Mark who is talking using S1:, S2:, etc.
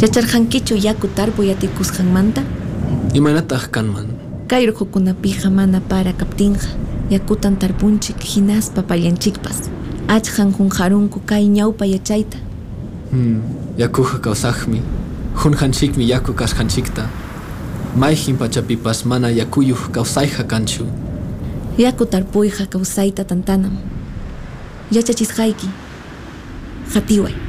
S1: Yacharqankichu yaku tarpuy atikusqanmanta?
S2: Imanataq kanman?
S1: Kay ruqukunapiqa mana para kaptinqa yakutan tarpunchik hinaspa pallanchikpas. Achqan qunqarunku kay ñawpa yachayta.
S2: Yakuqa kawsaqmi, hunqanchikmi yaku kasqanchikta. Mayqin pachapipas mana yakuyuq kawsayqa kanchu.
S1: Yaku tarpuyqa kawsayta tantanam. Yachachisqayki. Hatiway.